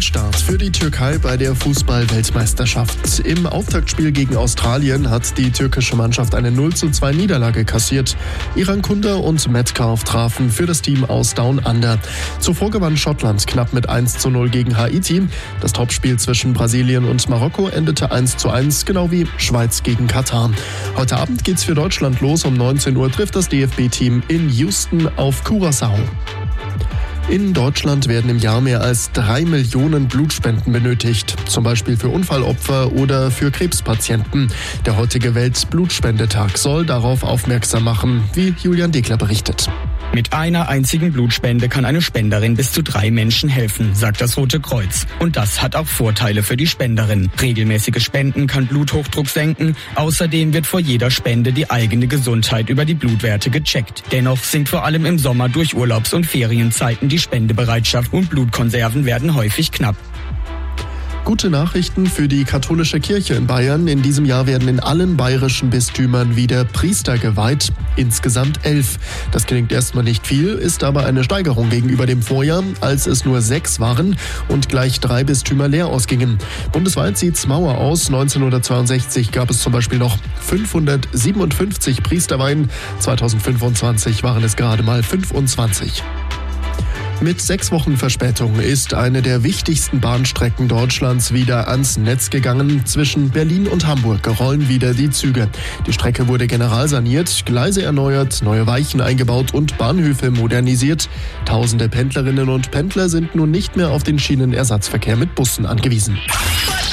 Fehlstart für die Türkei bei der Fußball-Weltmeisterschaft. Im Auftaktspiel gegen Australien hat die türkische Mannschaft eine 0:2 Niederlage kassiert. Iran Kunda und Metcalf trafen für das Team aus Down Under. Zuvor gewann Schottland knapp mit 1:0 gegen Haiti. Das Topspiel zwischen Brasilien und Marokko endete 1:1, genau wie Schweiz gegen Katar. Heute Abend geht's für Deutschland los. Um 19 Uhr trifft das DFB-Team in Houston auf Curaçao. In Deutschland werden im Jahr mehr als 3 Millionen Blutspenden benötigt, zum Beispiel für Unfallopfer oder für Krebspatienten. Der heutige Weltblutspendetag soll darauf aufmerksam machen, wie Julian Degler berichtet. Mit einer einzigen Blutspende kann eine Spenderin bis zu 3 Menschen helfen, sagt das Rote Kreuz. Und das hat auch Vorteile für die Spenderin. Regelmäßiges Spenden kann Bluthochdruck senken. Außerdem wird vor jeder Spende die eigene Gesundheit über die Blutwerte gecheckt. Dennoch sinkt vor allem im Sommer durch Urlaubs- und Ferienzeiten die Spendebereitschaft und Blutkonserven werden häufig knapp. Gute Nachrichten für die katholische Kirche in Bayern. In diesem Jahr werden in allen bayerischen Bistümern wieder Priester geweiht. Insgesamt 11. Das klingt erstmal nicht viel, ist aber eine Steigerung gegenüber dem Vorjahr, als es nur 6 waren und gleich 3 Bistümer leer ausgingen. Bundesweit sieht's Mauer aus. 1962 gab es zum Beispiel noch 557 Priesterweihen. 2025 waren es gerade mal 25. Mit 6 Wochen Verspätung ist eine der wichtigsten Bahnstrecken Deutschlands wieder ans Netz gegangen. Zwischen Berlin und Hamburg rollen wieder die Züge. Die Strecke wurde generalsaniert, Gleise erneuert, neue Weichen eingebaut und Bahnhöfe modernisiert. Tausende Pendlerinnen und Pendler sind nun nicht mehr auf den Schienenersatzverkehr mit Bussen angewiesen.